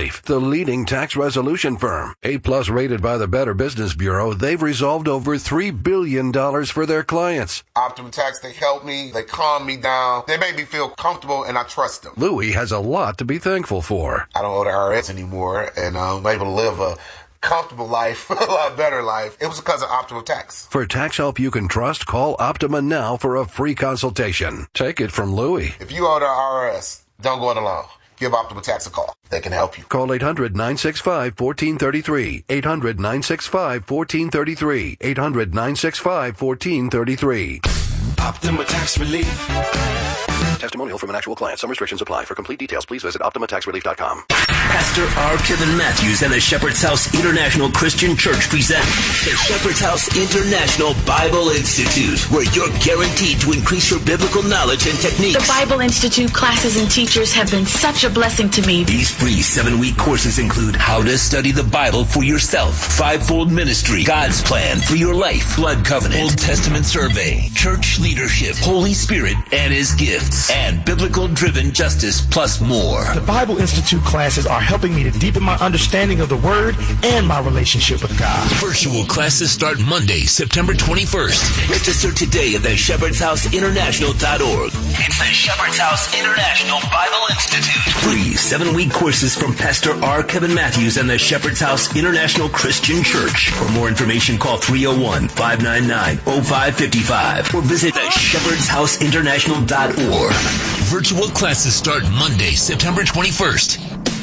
Relief, the leading tax resolution firm. A-plus rated by the Better Business Bureau, they've resolved over $3 billion for their clients. Optima Tax, they help me, they calm me down, they make me feel comfortable, and I trust them. Louis has a lot to be thankful for. I don't owe the IRS anymore, and I'm able to live a comfortable life, a lot better life. It was because of Optima Tax. For tax help you can trust, call Optima now for a free consultation. Take it from Louis. If you owe the IRS, don't go it alone. Give Optima Tax a call. They can help you. Call 800-965-1433. 800-965-1433. 800-965-1433. Optima Tax Relief. Testimonial from an actual client. Some restrictions apply. For complete details, please visit OptimaTaxRelief.com. Pastor R. Kevin Matthews and the Shepherd's House International Christian Church present the Shepherd's House International Bible Institute, where you're guaranteed to increase your biblical knowledge and techniques. The Bible Institute classes and teachers have been such a blessing to me. These free 7-week courses include how to study the Bible for yourself, fivefold ministry, God's plan for your life, blood covenant, Old Testament survey, church leadership, Holy Spirit and His gifts, and biblical-driven justice, plus more. The Bible Institute classes are helping me to deepen my understanding of the Word and my relationship with God. Virtual classes start Monday, September 21st. Register today at the shepherdshouseinternational.org. It's the Shepherd's House International Bible Institute. Free 7-week courses from Pastor R. Kevin Matthews and the Shepherd's House International Christian Church. For more information, call 301-599-0555 or visit the shepherdshouseinternational.org. Virtual classes start Monday, September 21st.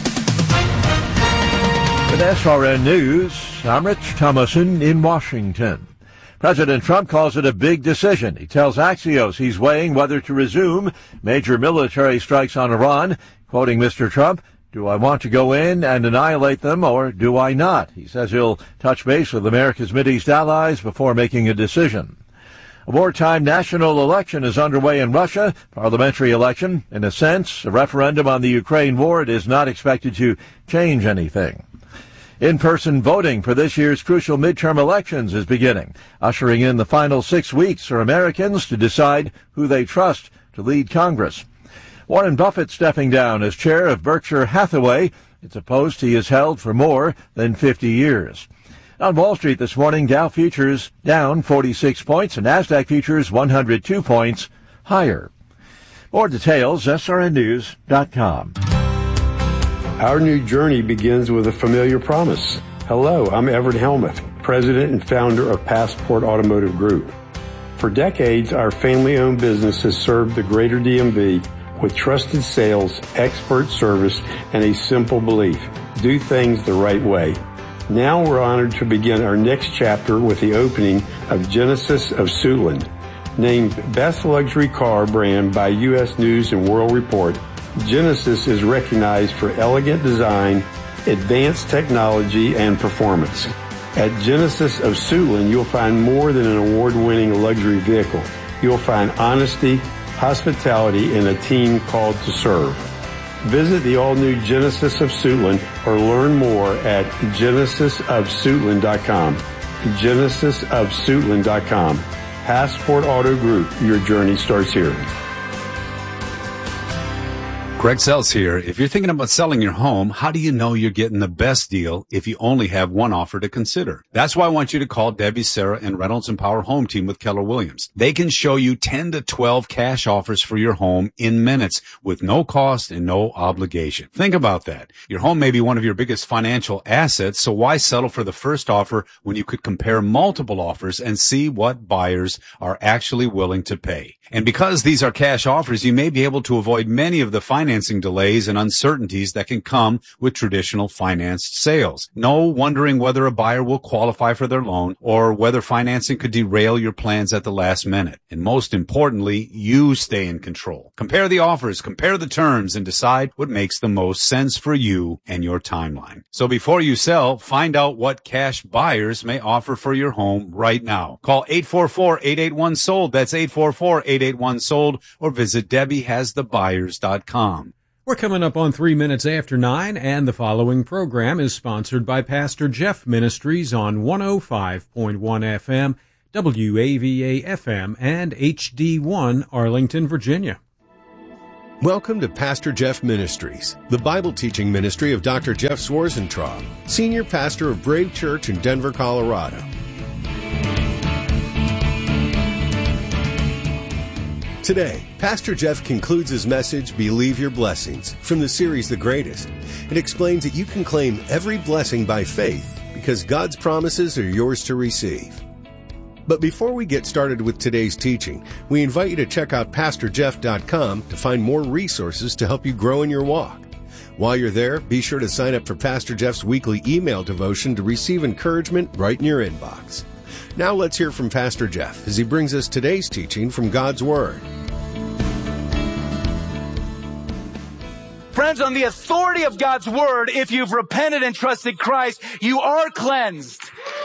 With SRN News, I'm Rich Thomason in Washington. President Trump calls it a big decision. He tells Axios he's weighing whether to resume major military strikes on Iran. Quoting Mr. Trump, "Do I want to go in and annihilate them, or do I not?" He says he'll touch base with America's Mideast allies before making a decision. A wartime national election is underway in Russia, parliamentary election. In a sense, a referendum on the Ukraine war is not expected to change anything. In-person voting for this year's crucial midterm elections is beginning, ushering in the final 6 weeks for Americans to decide who they trust to lead Congress. Warren Buffett stepping down as chair of Berkshire Hathaway. It's a post he has held for more than 50 years. On Wall Street this morning, Dow futures down 46 points and NASDAQ futures 102 points higher. More details, srnnews.com. Our new journey begins with a familiar promise. Hello, I'm Everett Helmuth, president and founder of Passport Automotive Group. For decades, our family-owned business has served the greater DMV with trusted sales, expert service, and a simple belief: do things the right way. Now we're honored to begin our next chapter with the opening of Genesis of Suitland. Named Best Luxury Car Brand by U.S. News and World Report, Genesis is recognized for elegant design, advanced technology, and performance. At Genesis of Suitland, you'll find more than an award-winning luxury vehicle. You'll find honesty, hospitality, and a team called to serve. Visit the all-new Genesis of Suitland or learn more at genesisofsuitland.com. genesisofsuitland.com. Passport Auto Group, your journey starts here. Greg Sells here. If you're thinking about selling your home, how do you know you're getting the best deal if you only have one offer to consider? That's why I want you to call Debbie, Sarah, and Reynolds and Power Home Team with Keller Williams. They can show you 10 to 12 cash offers for your home in minutes with no cost and no obligation. Think about that. Your home may be one of your biggest financial assets, so why settle for the first offer when you could compare multiple offers and see what buyers are actually willing to pay? And because these are cash offers, you may be able to avoid many of the financing delays and uncertainties that can come with traditional financed sales. No wondering whether a buyer will qualify for their loan or whether financing could derail your plans at the last minute. And most importantly, you stay in control. Compare the offers, compare the terms, and decide what makes the most sense for you and your timeline. So before you sell, find out what cash buyers may offer for your home right now. Call 844-881-SOLD. That's 844-881-SOLD, or visit DebbieHasTheBuyers.com. We're coming up on 3 minutes after 9, and the following program is sponsored by Pastor Jeff Ministries on 105.1 FM, WAVA FM, and HD1 Arlington, Virginia. Welcome to Pastor Jeff Ministries, the Bible teaching ministry of Dr. Jeff Schwarzentraub, Senior Pastor of Brave Church in Denver, Colorado. Today, Pastor Jeff concludes his message, Believe Your Blessings, from the series The Greatest. It explains that you can claim every blessing by faith because God's promises are yours to receive. But before we get started with today's teaching, we invite you to check out PastorJeff.com to find more resources to help you grow in your walk. While you're there, be sure to sign up for Pastor Jeff's weekly email devotion to receive encouragement right in your inbox. Now let's hear from Pastor Jeff as he brings us today's teaching from God's Word. Friends, on the authority of God's Word, if you've repented and trusted Christ, you are cleansed.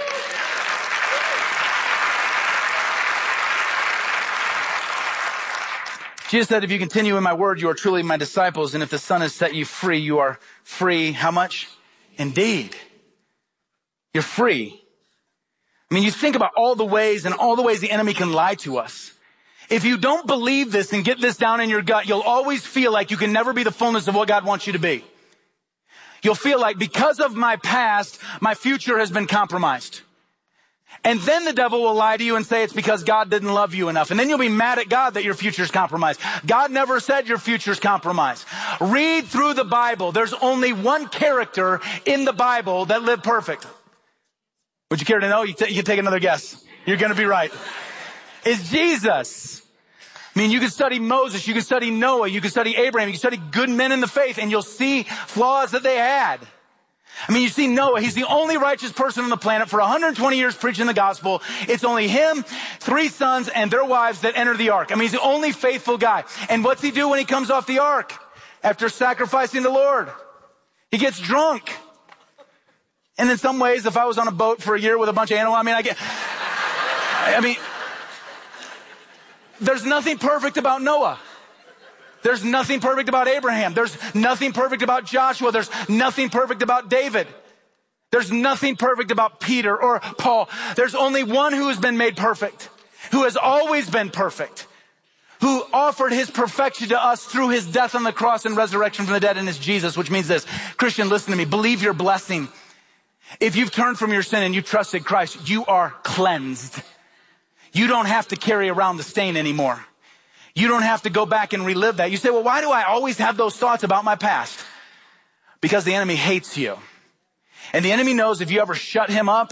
Jesus said, if you continue in my word, you are truly my disciples. And if the Son has set you free, you are free. How much? Indeed. You're free. I mean, you think about all the ways the enemy can lie to us. If you don't believe this and get this down in your gut, you'll always feel like you can never be the fullness of what God wants you to be. You'll feel like because of my past, my future has been compromised. And then the devil will lie to you and say it's because God didn't love you enough. And then you'll be mad at God that your future's compromised. God never said your future's compromised. Read through the Bible. There's only one character in the Bible that lived perfect. Would you care to know? You can take another guess. You're going to be right. It's Jesus. I mean, you can study Moses, you can study Noah, you can study Abraham, you can study good men in the faith, and you'll see flaws that they had. I mean, you see Noah, he's the only righteous person on the planet for 120 years preaching the gospel. It's only him, 3 sons, and their wives that enter the ark. I mean, he's the only faithful guy. And what's he do when he comes off the ark? After sacrificing the Lord, he gets drunk. And in some ways, if I was on a boat for a year with a bunch of animals, there's nothing perfect about Noah. There's nothing perfect about Abraham. There's nothing perfect about Joshua. There's nothing perfect about David. There's nothing perfect about Peter or Paul. There's only one who has been made perfect, who has always been perfect, who offered his perfection to us through his death on the cross and resurrection from the dead, and is Jesus, which means this. Christian, listen to me. Believe your blessing. If you've turned from your sin and you trusted Christ, you are cleansed. You don't have to carry around the stain anymore. You don't have to go back and relive that. You say, well, why do I always have those thoughts about my past? Because the enemy hates you. And the enemy knows if you ever shut him up,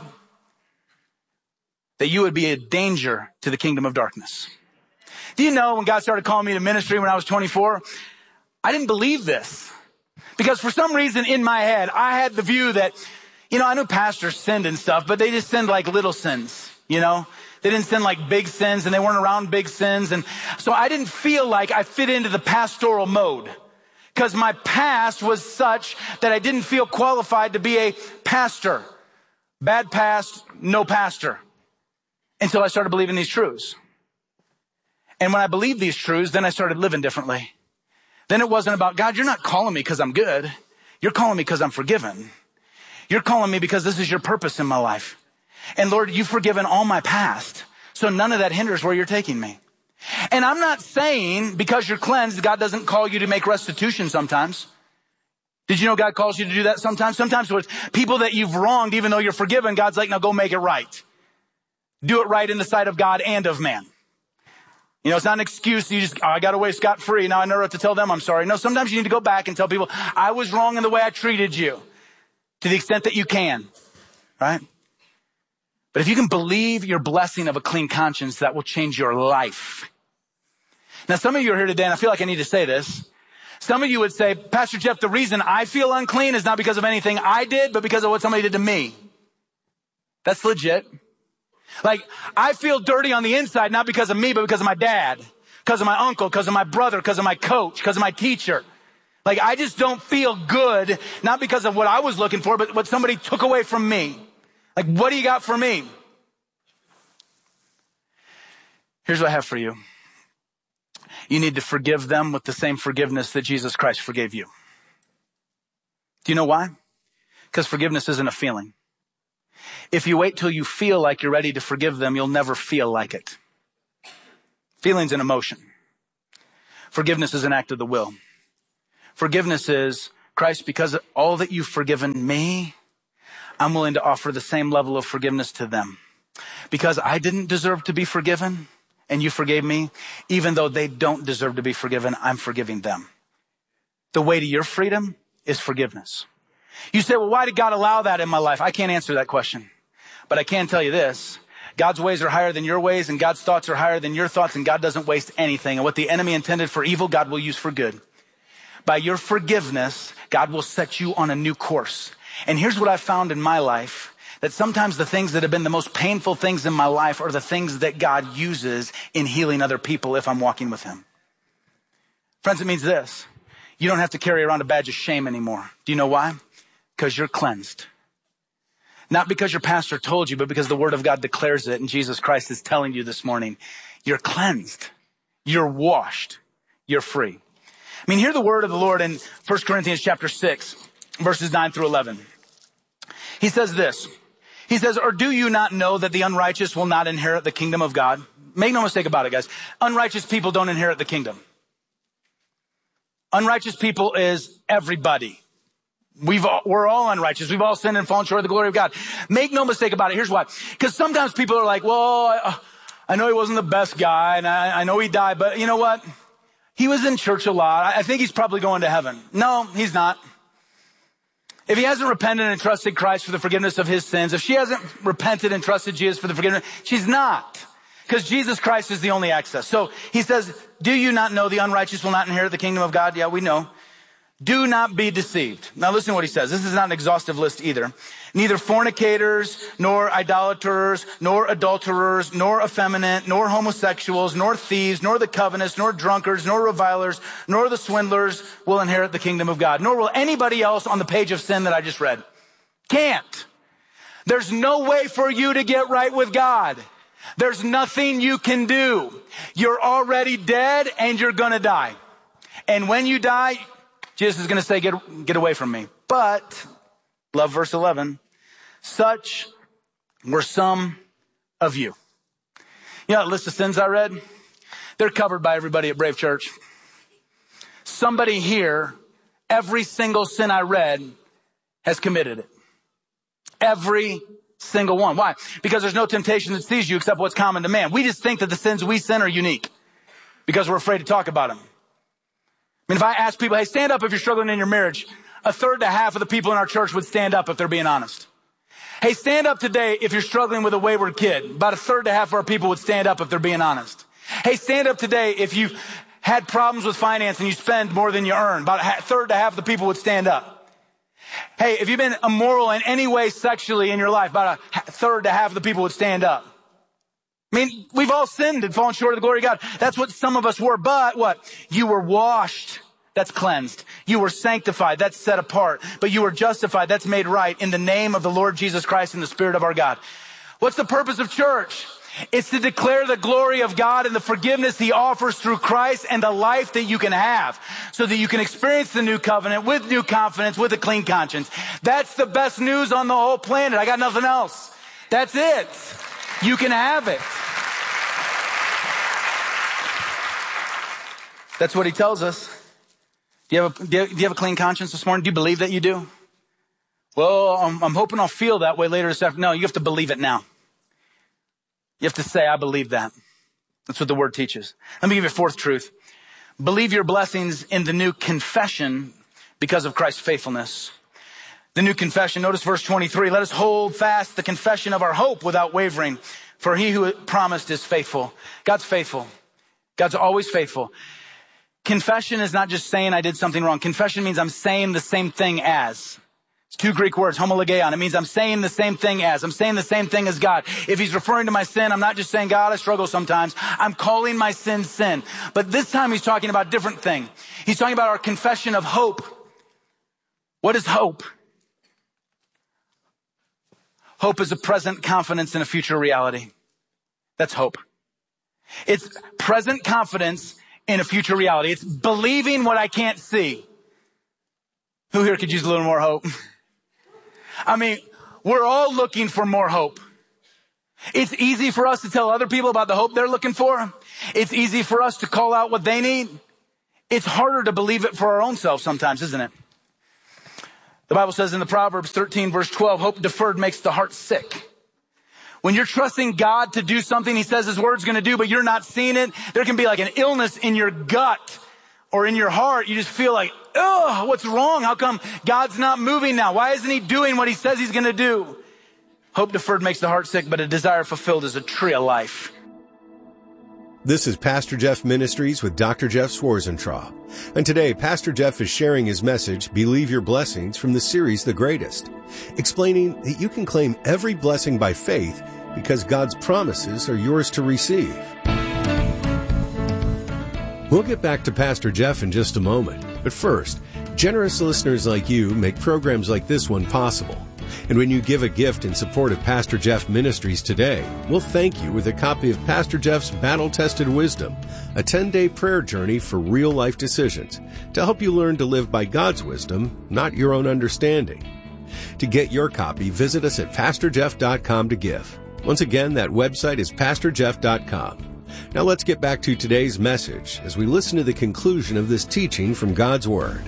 that you would be a danger to the kingdom of darkness. Do you know when God started calling me to ministry when I was 24, I didn't believe this. Because for some reason in my head, I had the view that, I knew pastors sinned and stuff, but they just sinned like little sins, They didn't sin like big sins, and they weren't around big sins. And so I didn't feel like I fit into the pastoral mode because my past was such that I didn't feel qualified to be a pastor. Bad past, no pastor. Until I started believing these truths. And when I believed these truths, then I started living differently. Then it wasn't about, God, you're not calling me because I'm good. You're calling me because I'm forgiven. You're calling me because this is your purpose in my life. And Lord, you've forgiven all my past. So none of that hinders where you're taking me. And I'm not saying because you're cleansed, God doesn't call you to make restitution sometimes. Did you know God calls you to do that sometimes? Sometimes with people that you've wronged, even though you're forgiven, God's like, now go make it right. Do it right in the sight of God and of man. It's not an excuse. I got away scot-free. Now I never have to tell them I'm sorry. No, sometimes you need to go back and tell people, I was wrong in the way I treated you to the extent that you can. Right? But if you can believe your blessing of a clean conscience, that will change your life. Now, some of you are here today, and I feel like I need to say this. Some of you would say, Pastor Jeff, the reason I feel unclean is not because of anything I did, but because of what somebody did to me. That's legit. Like, I feel dirty on the inside, not because of me, but because of my dad, because of my uncle, because of my brother, because of my coach, because of my teacher. Like, I just don't feel good, not because of what I was looking for, but what somebody took away from me. Like, what do you got for me? Here's what I have for you. You need to forgive them with the same forgiveness that Jesus Christ forgave you. Do you know why? Because forgiveness isn't a feeling. If you wait till you feel like you're ready to forgive them, you'll never feel like it. Feeling's an emotion. Forgiveness is an act of the will. Forgiveness is, Christ, because of all that you've forgiven me, I'm willing to offer the same level of forgiveness to them. Because I didn't deserve to be forgiven, and you forgave me, even though they don't deserve to be forgiven, I'm forgiving them. The way to your freedom is forgiveness. You say, well, why did God allow that in my life? I can't answer that question. But I can tell you this. God's ways are higher than your ways, and God's thoughts are higher than your thoughts, and God doesn't waste anything. And what the enemy intended for evil, God will use for good. By your forgiveness, God will set you on a new course. And here's what I've found in my life, that sometimes the things that have been the most painful things in my life are the things that God uses in healing other people if I'm walking with him. Friends, it means this. You don't have to carry around a badge of shame anymore. Do you know why? Because you're cleansed. Not because your pastor told you, but because the word of God declares it, and Jesus Christ is telling you this morning, you're cleansed, you're washed, you're free. I mean, hear the word of the Lord in 1 Corinthians chapter 6, verses 9 through 11. He says this. He says, or do you not know that the unrighteous will not inherit the kingdom of God? Make no mistake about it, guys. Unrighteous people don't inherit the kingdom. Unrighteous people is everybody. We're all unrighteous. We've all sinned and fallen short of the glory of God. Make no mistake about it. Here's why. Because sometimes people are like, well, I know he wasn't the best guy, and I know he died, but you know what? He was in church a lot. I think he's probably going to heaven. No, he's not. If he hasn't repented and trusted Christ for the forgiveness of his sins, if she hasn't repented and trusted Jesus for the forgiveness, she's not. Because Jesus Christ is the only access. So he says, do you not know the unrighteous will not inherit the kingdom of God? Yeah, we know. Do not be deceived. Now listen to what he says. This is not an exhaustive list either. Neither fornicators, nor idolaters, nor adulterers, nor effeminate, nor homosexuals, nor thieves, nor the covetous, nor drunkards, nor revilers, nor the swindlers will inherit the kingdom of God. Nor will anybody else on the page of sin that I just read. Can't. There's no way for you to get right with God. There's nothing you can do. You're already dead and you're gonna die. And when you die, Jesus is going to say, get away from me. But, love verse 11, such were some of you. You know that list of sins I read? They're covered by everybody at Brave Church. Somebody here, every single sin I read has committed it. Every single one. Why? Because there's no temptation that sees you except what's common to man. We just think that the sins we sin are unique because we're afraid to talk about them. I mean, if I ask people, hey, stand up if you're struggling in your marriage, a third to half of the people in our church would stand up if they're being honest. Hey, stand up today if you're struggling with a wayward kid. About a third to half of our people would stand up if they're being honest. Hey, stand up today if you've had problems with finance and you spend more than you earn. About a third to half of the people would stand up. Hey, if you've been immoral in any way sexually in your life, about a third to half of the people would stand up. I mean, we've all sinned and fallen short of the glory of God. That's what some of us were. But what? You were washed. That's cleansed. You were sanctified. That's set apart. But you were justified. That's made right in the name of the Lord Jesus Christ and the Spirit of our God. What's the purpose of church? It's to declare the glory of God and the forgiveness he offers through Christ and the life that you can have so that you can experience the new covenant with new confidence, with a clean conscience. That's the best news on the whole planet. I got nothing else. That's it. You can have it. That's what he tells us. Do you have a clean conscience this morning? Do you believe that you do? Well, I'm hoping I'll feel that way later this afternoon. No, you have to believe it now. You have to say, I believe that. That's what the word teaches. Let me give you a fourth truth. Believe your blessings in the new confession because of Christ's faithfulness. The new confession, notice verse 23. Let us hold fast the confession of our hope without wavering, for he who promised is faithful. God's faithful. God's always faithful. Confession is not just saying I did something wrong. Confession means I'm saying the same thing as. It's two Greek words, homologeon. It means I'm saying the same thing as. I'm saying the same thing as God. If he's referring to my sin, I'm not just saying, God, I struggle sometimes. I'm calling my sin sin. But this time he's talking about a different thing. He's talking about our confession of hope. What is hope? Hope is a present confidence in a future reality. That's hope. It's present confidence in a future reality. It's believing what I can't see. Who here could use a little more hope? I mean, we're all looking for more hope. It's easy for us to tell other people about the hope they're looking for. It's easy for us to call out what they need. it's harder to believe it for our own self sometimes, isn't it? The Bible says in the Proverbs 13, verse 12, hope deferred makes the heart sick. When you're trusting God to do something he says his word's going to do, but you're not seeing it, there can be like an illness in your gut or in your heart. You just feel like, oh, what's wrong? How come God's not moving now? Why isn't he doing what he says he's going to do? Hope deferred makes the heart sick, but a desire fulfilled is a tree of life. This is Pastor Jeff Ministries with Dr. Jeff Schwarzentraub. And today, Pastor Jeff is sharing his message, Believe Your Blessings, from the series The Greatest, explaining that you can claim every blessing by faith because God's promises are yours to receive. We'll get back to Pastor Jeff in just a moment. But first, generous listeners like you make programs like this one possible. And when you give a gift in support of Pastor Jeff Ministries today, we'll thank you with a copy of Pastor Jeff's Battle-Tested Wisdom, a 10-day prayer journey for real-life decisions to help you learn to live by God's wisdom, not your own understanding. To get your copy, visit us at PastorJeff.com to give. Once again, that website is PastorJeff.com. Now let's get back to today's message as we listen to the conclusion of this teaching from God's Word.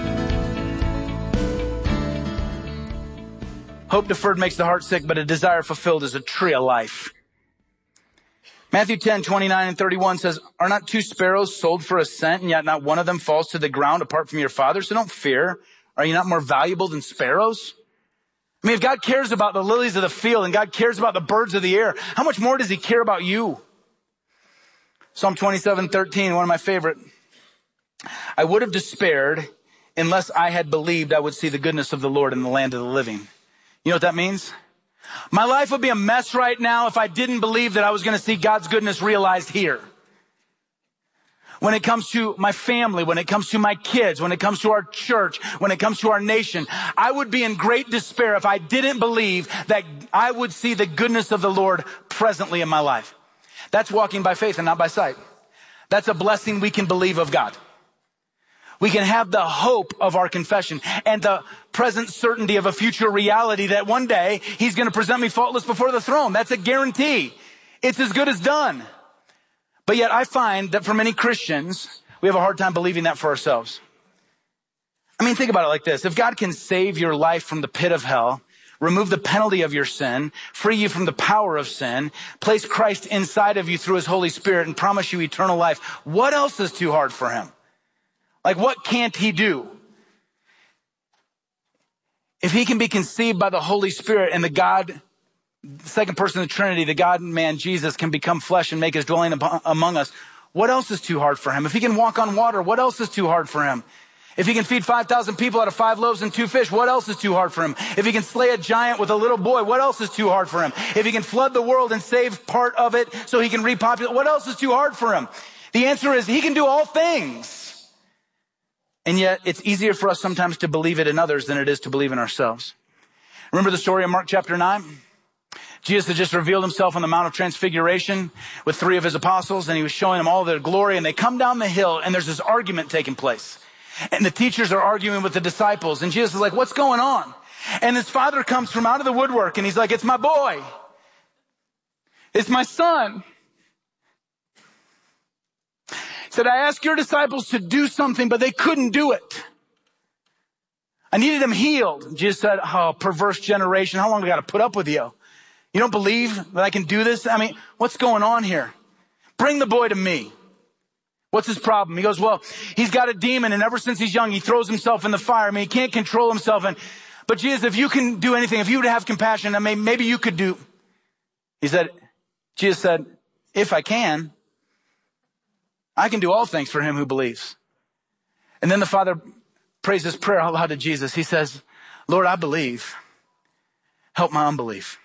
Hope deferred makes the heart sick, but a desire fulfilled is a tree of life. Matthew 10, 29 and 31 says, are not 2 sparrows sold for a cent, and yet not one of them falls to the ground apart from your Father? So don't fear. Are you not more valuable than sparrows? I mean, if God cares about the lilies of the field and God cares about the birds of the air, how much more does he care about you? Psalm 27:13, one of my favorite. I would have despaired unless I had believed I would see the goodness of the Lord in the land of the living. You know what that means? My life would be a mess right now if I didn't believe that I was going to see God's goodness realized here. When it comes to my family, when it comes to my kids, when it comes to our church, when it comes to our nation, I would be in great despair if I didn't believe that I would see the goodness of the Lord presently in my life. That's walking by faith and not by sight. That's a blessing we can believe of God. We can have the hope of our confession and the present certainty of a future reality that one day he's going to present me faultless before the throne. That's a guarantee. It's as good as done. But yet I find that for many Christians, we have a hard time believing that for ourselves. I mean, think about it like this. If God can save your life from the pit of hell, remove the penalty of your sin, free you from the power of sin, place Christ inside of you through his Holy Spirit and promise you eternal life, what else is too hard for him? Like, what can't he do? If he can be conceived by the Holy Spirit and the second person of the Trinity, the God-man Jesus can become flesh and make his dwelling among us, what else is too hard for him? If he can walk on water, what else is too hard for him? If he can feed 5,000 people out of 5 loaves and 2 fish, what else is too hard for him? If he can slay a giant with a little boy, what else is too hard for him? If he can flood the world and save part of it so he can repopulate, what else is too hard for him? The answer is he can do all things. And yet it's easier for us sometimes to believe it in others than it is to believe in ourselves. Remember the story in Mark chapter 9? Jesus had just revealed himself on the Mount of Transfiguration with 3 of his apostles, and he was showing them all their glory, and they come down the hill, and there's this argument taking place. And the teachers are arguing with the disciples, and Jesus is like, what's going on? And his father comes from out of the woodwork, and he's like, it's my boy. It's my son. He said, I asked your disciples to do something, but they couldn't do it. I needed them healed. Jesus said, oh, perverse generation, how long do I got to put up with you? You don't believe that I can do this? I mean, what's going on here? Bring the boy to me. What's his problem? He goes, well, he's got a demon, and ever since he's young, he throws himself in the fire. I mean, he can't control himself. But Jesus, if you can do anything, if you would have compassion, I mean, maybe you could do. Jesus said, if I can do all things for him who believes. And then the father prays this prayer out loud to Jesus. He says, Lord, I believe. Help my unbelief.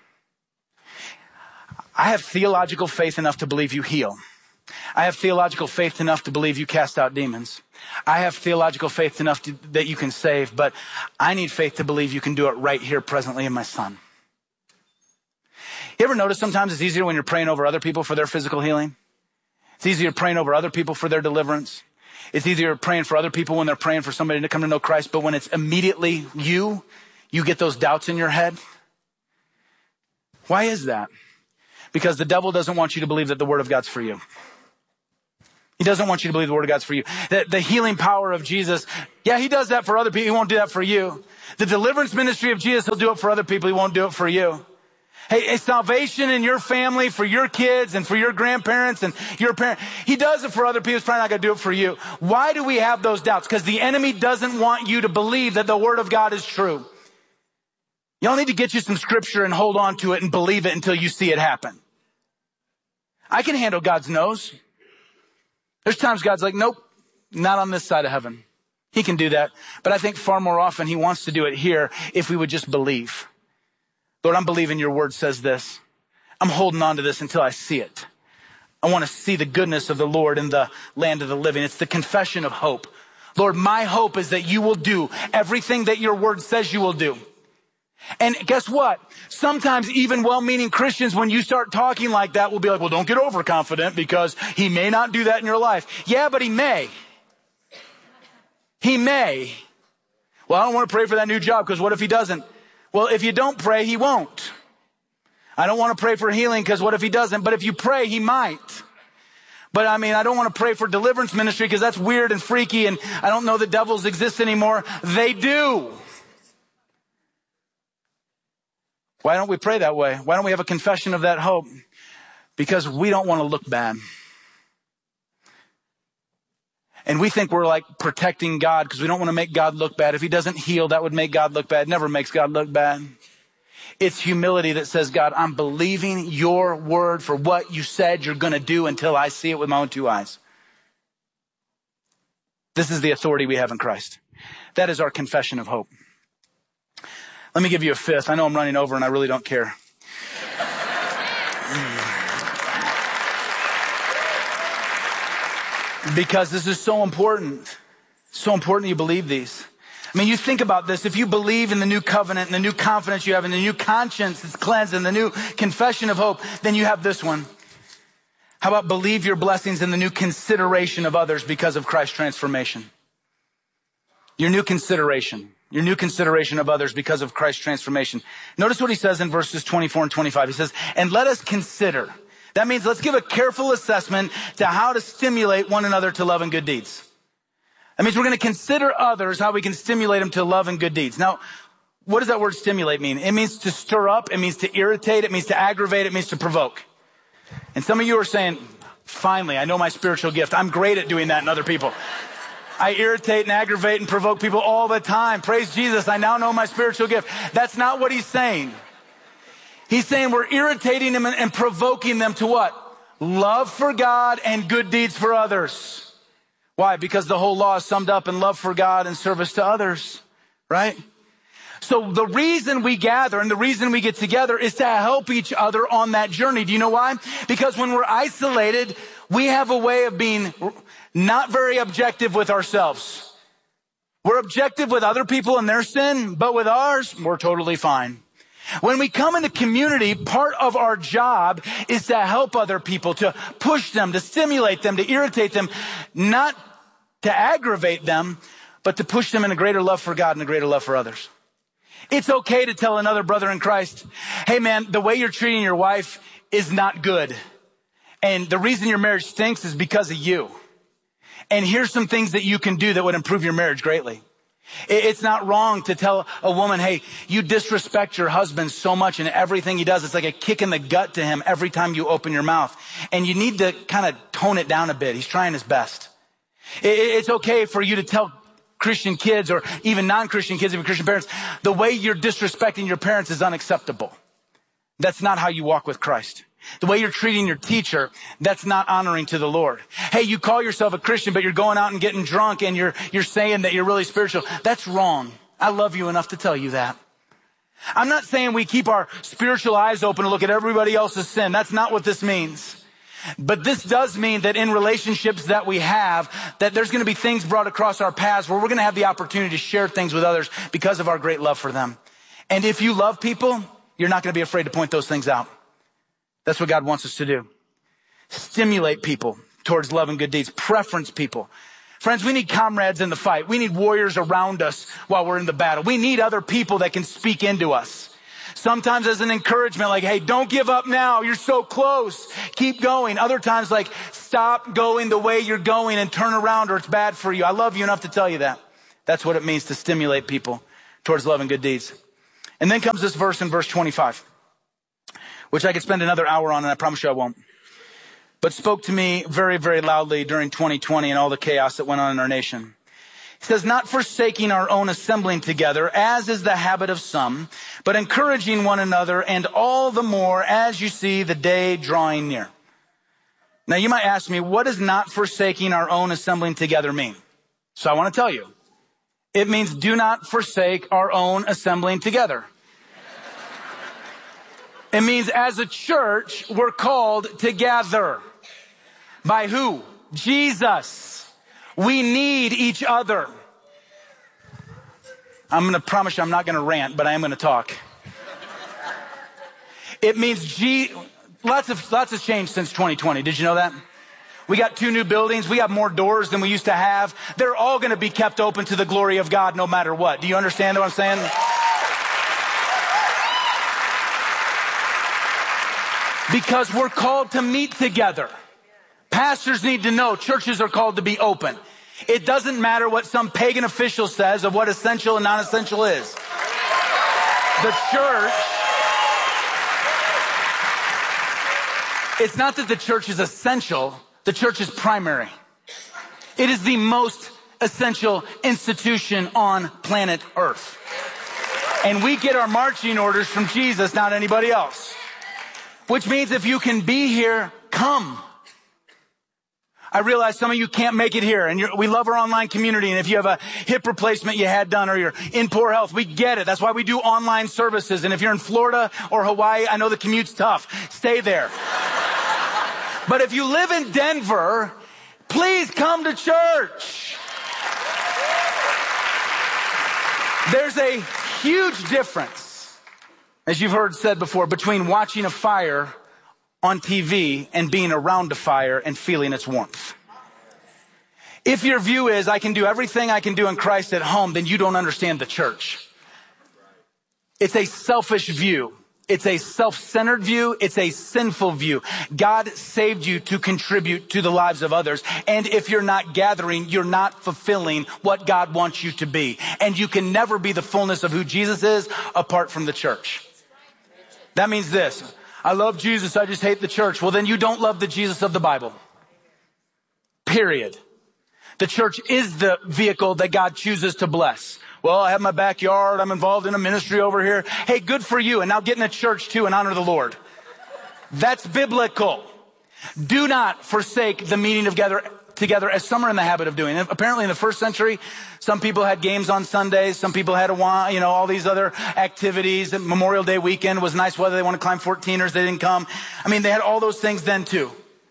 I have theological faith enough to believe you heal. I have theological faith enough to believe you cast out demons. I have theological faith enough that you can save, but I need faith to believe you can do it right here presently in my son. You ever notice sometimes it's easier when you're praying over other people for their physical healing? It's easier praying over other people for their deliverance. It's easier praying for other people when they're praying for somebody to come to know Christ, but when it's immediately you get those doubts in your head. Why is that? Because the devil doesn't want you to believe that the word of God's for you. He doesn't want you to believe the word of God's for you. The healing power of Jesus, yeah, he does that for other people. He won't do that for you. The deliverance ministry of Jesus, he'll do it for other people. He won't do it for you. Hey, salvation in your family, for your kids and for your grandparents and your parents. He does it for other people. He's probably not going to do it for you. Why do we have those doubts? Because the enemy doesn't want you to believe that the word of God is true. Y'all need to get you some scripture and hold on to it and believe it until you see it happen. I can handle God's no's. There's times God's like, nope, not on this side of heaven. He can do that. But I think far more often he wants to do it here if we would just believe. Lord, I'm believing your word says this. I'm holding on to this until I see it. I want to see the goodness of the Lord in the land of the living. It's the confession of hope. Lord, my hope is that you will do everything that your word says you will do. And guess what? Sometimes even well-meaning Christians, when you start talking like that, will be like, well, don't get overconfident because he may not do that in your life. Yeah, but he may. He may. Well, I don't want to pray for that new job because what if he doesn't? Well, if you don't pray, he won't. I don't want to pray for healing because what if he doesn't? But if you pray, he might. But I don't want to pray for deliverance ministry because that's weird and freaky and I don't know that devils exist anymore. They do. Why don't we pray that way? Why don't we have a confession of that hope? Because we don't want to look bad. And we think we're like protecting God because we don't want to make God look bad. If he doesn't heal, that would make God look bad. It never makes God look bad. It's humility that says, God, I'm believing your word for what you said you're going to do until I see it with my own two eyes. This is the authority we have in Christ. That is our confession of hope. Let me give you a fifth. I know I'm running over and I really don't care. Because this is so important. So important you believe these. You think about this. If you believe in the new covenant and the new confidence you have and the new conscience that's cleansed and the new confession of hope, then you have this one. How about believe your blessings in the new consideration of others because of Christ's transformation? Your new consideration of others because of Christ's transformation. Notice what he says in verses 24 and 25. He says, and let us consider. That means let's give a careful assessment to how to stimulate one another to love and good deeds. That means we're going to consider others, how we can stimulate them to love and good deeds. Now, what does that word stimulate mean? It means to stir up. It means to irritate. It means to aggravate. It means to provoke. And some of you are saying, finally, I know my spiritual gift. I'm great at doing that in other people. I irritate and aggravate and provoke people all the time. Praise Jesus. I now know my spiritual gift. That's not what he's saying. He's saying we're irritating them and provoking them to what? Love for God and good deeds for others. Why? Because the whole law is summed up in love for God and service to others, right? So the reason we gather and the reason we get together is to help each other on that journey. Do you know why? Because when we're isolated, we have a way of being not very objective with ourselves. We're objective with other people and their sin, but with ours, we're totally fine. When we come into community, part of our job is to help other people, to push them, to stimulate them, to irritate them, not to aggravate them, but to push them in a greater love for God and a greater love for others. It's okay to tell another brother in Christ, hey man, the way you're treating your wife is not good. And the reason your marriage stinks is because of you. And here's some things that you can do that would improve your marriage greatly. It's not wrong to tell a woman, hey, you disrespect your husband so much in everything he does. It's like a kick in the gut to him every time you open your mouth. And you need to kind of tone it down a bit. He's trying his best. It's okay for you to tell Christian kids or even non-Christian kids, even Christian parents, the way you're disrespecting your parents is unacceptable. That's not how you walk with Christ. The way you're treating your teacher, that's not honoring to the Lord. Hey, you call yourself a Christian, but you're going out and getting drunk and you're saying that you're really spiritual. That's wrong. I love you enough to tell you that. I'm not saying we keep our spiritual eyes open to look at everybody else's sin. That's not what this means. But this does mean that in relationships that we have, that there's going to be things brought across our paths where we're going to have the opportunity to share things with others because of our great love for them. And if you love people, you're not going to be afraid to point those things out. That's what God wants us to do. Stimulate people towards love and good deeds. Preference people. Friends, we need comrades in the fight. We need warriors around us while we're in the battle. We need other people that can speak into us. Sometimes as an encouragement, like, hey, don't give up now. You're so close. Keep going. Other times, like, stop going the way you're going and turn around or it's bad for you. I love you enough to tell you that. That's what it means to stimulate people towards love and good deeds. And then comes this verse in verse 25, which I could spend another hour on, and I promise you I won't. But spoke to me very, very loudly during 2020 and all the chaos that went on in our nation. He says, not forsaking our own assembling together, as is the habit of some, but encouraging one another, and all the more as you see the day drawing near. Now you might ask me, what does not forsaking our own assembling together mean? So I want to tell you. It means do not forsake our own assembling together. It means as a church, we're called to gather. By who? Jesus. We need each other. I'm going to promise you I'm not going to rant, but I am going to talk. It means lots has changed since 2020. Did you know that? We got 2 new buildings. We have more doors than we used to have. They're all going to be kept open to the glory of God no matter what. Do you understand what I'm saying? Because we're called to meet together. Pastors need to know churches are called to be open. It doesn't matter what some pagan official says of what essential and non-essential is. The church, it's not that the church is essential. The church is primary. It is the most essential institution on planet Earth. And we get our marching orders from Jesus, not anybody else. Which means if you can be here, come. I realize some of you can't make it here, and we love our online community, and if you have a hip replacement you had done or you're in poor health, we get it. That's why we do online services. And if you're in Florida or Hawaii, I know the commute's tough. Stay there. But if you live in Denver, please come to church. There's a huge difference, as you've heard said before, between watching a fire on TV and being around a fire and feeling its warmth. If your view is, I can do everything I can do in Christ at home, then you don't understand the church. It's a selfish view. It's a self-centered view. It's a sinful view. God saved you to contribute to the lives of others. And if you're not gathering, you're not fulfilling what God wants you to be. And you can never be the fullness of who Jesus is apart from the church. That means this. I love Jesus, I just hate the church. Well, then you don't love the Jesus of the Bible. Period. The church is the vehicle that God chooses to bless. Well, I have my backyard. I'm involved in a ministry over here. Hey, good for you. And now get in a church too and honor the Lord. That's biblical. Do not forsake the meeting together as some are in the habit of doing. Apparently in the first century, some people had games on Sundays. Some people had all these other activities. Memorial Day weekend was nice weather. They want to climb 14ers. They didn't come. They had all those things then too.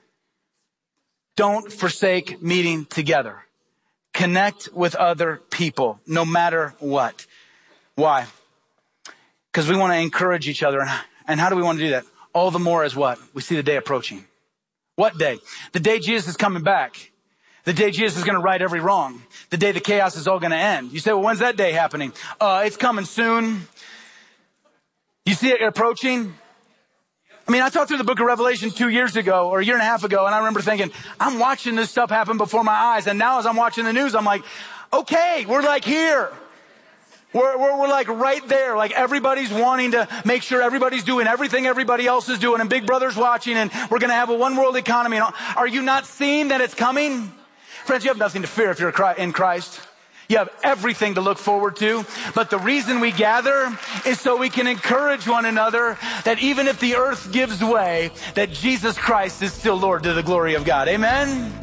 Don't forsake meeting together. Connect with other people, no matter what. Why? Because we want to encourage each other. And how do we want to do that? All the more as what? We see the day approaching. What day? The day Jesus is coming back. The day Jesus is going to right every wrong. The day the chaos is all going to end. You say, well, when's that day happening? It's coming soon. You see it approaching? I taught through the book of Revelation 2 years ago, or a year and a half ago, and I remember thinking, I'm watching this stuff happen before my eyes. And now as I'm watching the news, I'm like, okay, we're like here. We're like right there. Like everybody's wanting to make sure everybody's doing everything everybody else is doing, and Big Brother's watching, and we're going to have a one world economy. Are you not seeing that it's coming? Friends, you have nothing to fear if you're in Christ. You have everything to look forward to. But the reason we gather is so we can encourage one another that even if the earth gives way, that Jesus Christ is still Lord to the glory of God. Amen?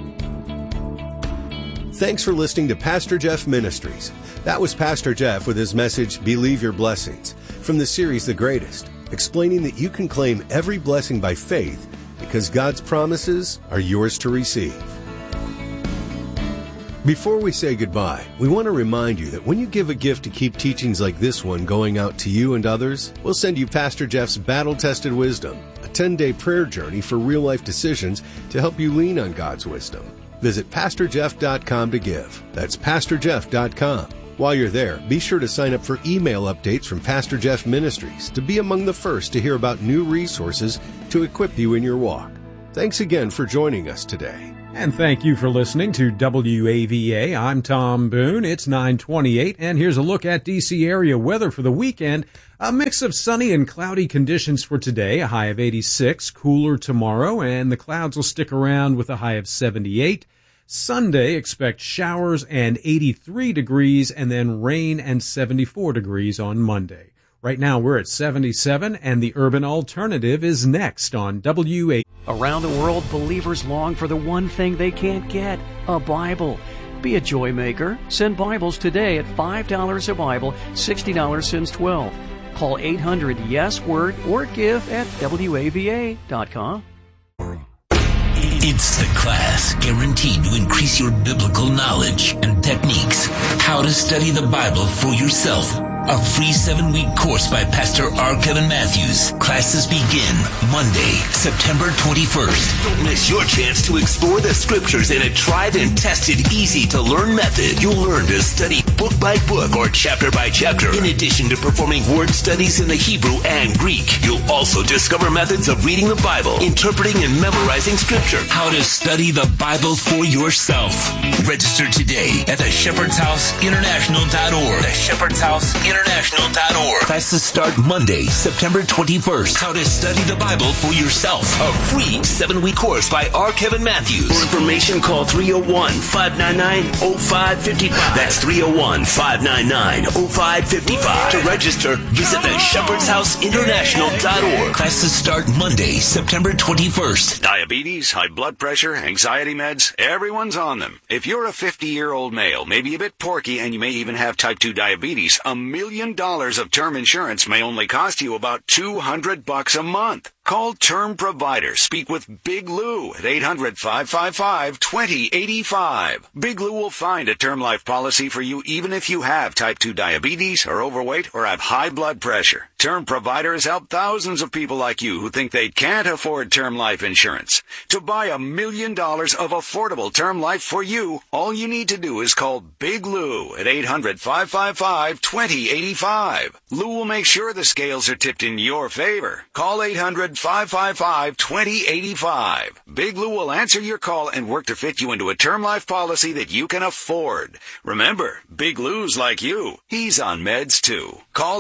Thanks for listening to Pastor Jeff Ministries. That was Pastor Jeff with his message, Believe Your Blessings, from the series The Greatest, explaining that you can claim every blessing by faith because God's promises are yours to receive. Before we say goodbye, we want to remind you that when you give a gift to keep teachings like this one going out to you and others, we'll send you Pastor Jeff's Battle-Tested Wisdom, a 10-day prayer journey for real-life decisions to help you lean on God's wisdom. Visit PastorJeff.com to give. That's PastorJeff.com. While you're there, be sure to sign up for email updates from Pastor Jeff Ministries to be among the first to hear about new resources to equip you in your walk. Thanks again for joining us today. And thank you for listening to WAVA. I'm Tom Boone. It's 9:28, and here's a look at D.C. area weather for the weekend. A mix of sunny and cloudy conditions for today, a high of 86, cooler tomorrow, and the clouds will stick around with a high of 78. Sunday, expect showers and 83 degrees, and then rain and 74 degrees on Monday. Right now, we're at 77, and the Urban Alternative is next on WA. Around the world, believers long for the one thing they can't get, a Bible. Be a joy maker. Send Bibles today at $5 a Bible, $60 since 12. Call 800-YES-WORD or give at WAVA.com. It's the class guaranteed to increase your biblical knowledge and techniques. How to study the Bible for yourself. A free 7-week course by Pastor R. Kevin Matthews. Classes begin Monday, September 21st. Don't miss your chance to explore the scriptures in a tried and tested, easy-to-learn method. You'll learn to study book by book or chapter by chapter. In addition to performing word studies in the Hebrew and Greek, you'll also discover methods of reading the Bible, interpreting and memorizing scripture. How to study the Bible for yourself. Register today at the Shepherd's House International.org. The Shepherd's House International.org. Classes start Monday, September 21st. How to study the Bible for yourself. A free 7-week course by R. Kevin Matthews. For information, call 301-599-0555. That's 301-599-0555. To register, visit the Shepherd's House International.org. Classes start Monday, September 21st. Diabetes, high blood pressure, anxiety meds, everyone's on them. If you're a 50-year-old male, maybe a bit porky, and you may even have type 2 diabetes, $1 million of term insurance may only cost you about $200 a month. Call Term Provider. Speak with Big Lou at 800-555-2085. Big Lou will find a term life policy for you even if you have type 2 diabetes, are overweight, or have high blood pressure. Term Provider has helped thousands of people like you who think they can't afford term life insurance. To buy $1 million of affordable term life for you, all you need to do is call Big Lou at 800-555-2085. Lou will make sure the scales are tipped in your favor. Call 800-555-2085. Big Lou will answer your call and work to fit you into a term life policy that you can afford. Remember, Big Lou's like you. He's on meds too. Call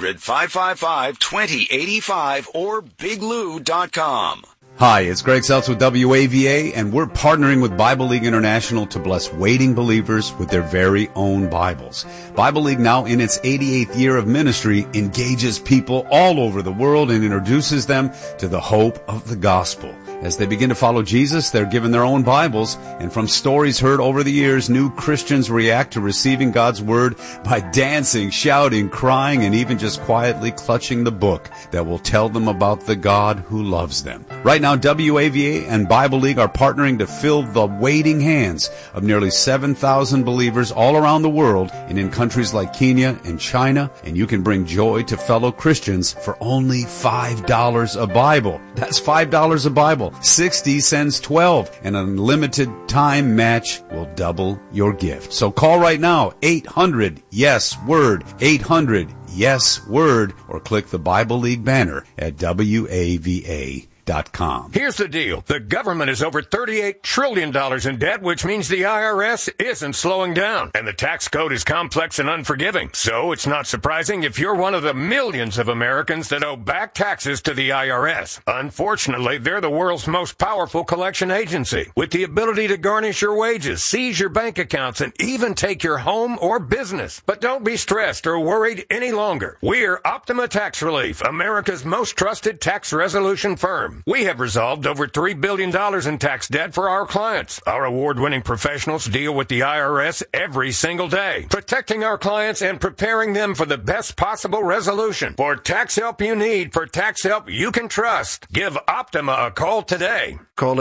800-555-2085 or biglou.com. Hi, it's Greg Seltz with WAVA, and we're partnering with Bible League International to bless waiting believers with their very own Bibles. Bible League, now in its 88th year of ministry, engages people all over the world and introduces them to the hope of the gospel. As they begin to follow Jesus, they're given their own Bibles, and from stories heard over the years, new Christians react to receiving God's Word by dancing, shouting, crying, and even just quietly clutching the book that will tell them about the God who loves them. Right now, WAVA and Bible League are partnering to fill the waiting hands of nearly 7,000 believers all around the world and in countries like Kenya and China, and you can bring joy to fellow Christians for only $5 a Bible. That's $5 a Bible. 60 sends 12, and an unlimited time match will double your gift. So call right now, 800-YES-WORD, 800-YES-WORD, or click the Bible League banner at WAVA.com. Here's the deal. The government is over $38 trillion in debt, which means the IRS isn't slowing down. And the tax code is complex and unforgiving. So it's not surprising if you're one of the millions of Americans that owe back taxes to the IRS. Unfortunately, they're the world's most powerful collection agency, with the ability to garnish your wages, seize your bank accounts, and even take your home or business. But don't be stressed or worried any longer. We're Optima Tax Relief, America's most trusted tax resolution firm. We have resolved over $3 billion in tax debt for our clients. Our award-winning professionals deal with the IRS every single day, protecting our clients and preparing them for the best possible resolution. For tax help you need, for tax help you can trust, give Optima a call today. Call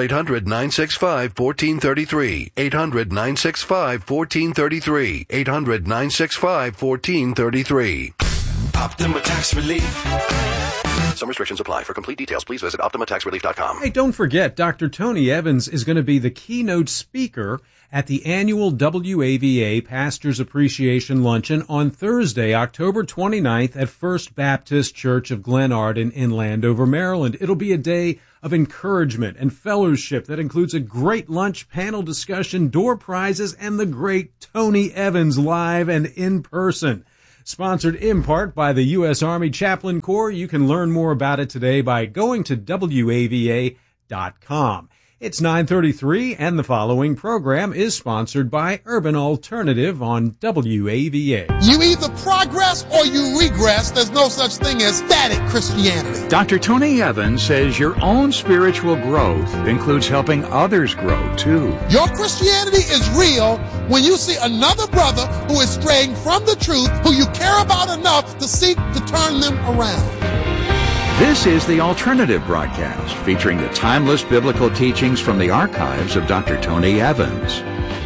800-965-1433. 800-965-1433. 800-965-1433. Optima Tax Relief. Some restrictions apply. For complete details, please visit OptimaTaxRelief.com. Hey, don't forget, Dr. Tony Evans is going to be the keynote speaker at the annual WAVA Pastors Appreciation Luncheon on Thursday, October 29th at First Baptist Church of Glen Arden in Landover, Maryland. It'll be a day of encouragement and fellowship that includes a great lunch, panel discussion, door prizes, and the great Tony Evans live and in person. Sponsored in part by the U.S. Army Chaplain Corps. You can learn more about it today by going to WAVA.com. It's 9:33, and the following program is sponsored by Urban Alternative on WAVA. You either progress or you regress. There's no such thing as static Christianity. Dr. Tony Evans says your own spiritual growth includes helping others grow, too. Your Christianity is real when you see another brother who is straying from the truth, who you care about enough to seek to turn them around. This is the Alternative Broadcast, featuring the timeless biblical teachings from the archives of Dr. Tony Evans.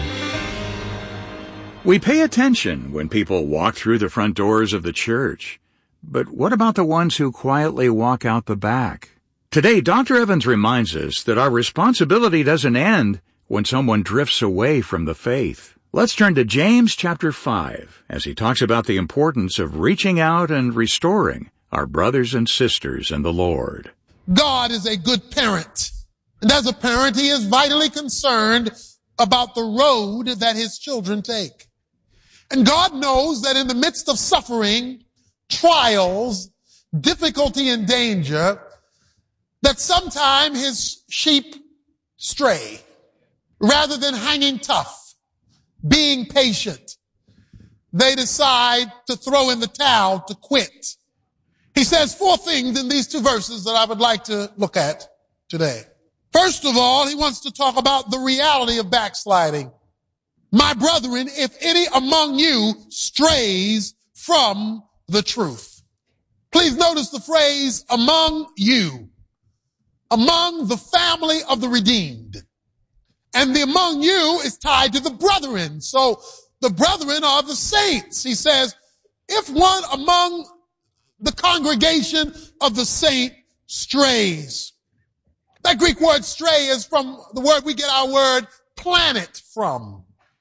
We pay attention when people walk through the front doors of the church. But what about the ones who quietly walk out the back? Today, Dr. Evans reminds us that our responsibility doesn't end when someone drifts away from the faith. Let's turn to James chapter 5 as he talks about the importance of reaching out and restoring our brothers and sisters in the Lord. God is a good parent. And as a parent, he is vitally concerned about the road that his children take. And God knows that in the midst of suffering, trials, difficulty, and danger, that sometimes his sheep stray. Rather than hanging tough, being patient, they decide to throw in the towel, to quit. He says 4 things in these 2 verses that I would like to look at today. First of all, he wants to talk about the reality of backsliding. My brethren, if any among you strays from the truth. Please notice the phrase among you, among the family of the redeemed. And the among you is tied to the brethren. So the brethren are the saints. He says, if one among the congregation of the saint strays. That Greek word stray is from the word we get our word planet from.